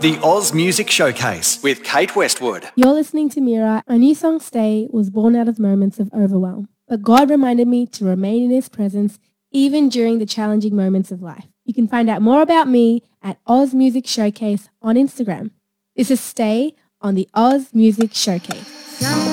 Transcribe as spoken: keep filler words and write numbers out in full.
The Oz Music Showcase with Kate Westwood. You're listening to Mira. My new song, Stay, was born out of moments of overwhelm. But God reminded me to remain in His presence even during the challenging moments of life. You can find out more about me at Oz Music Showcase on Instagram. This is Stay on the Oz Music Showcase.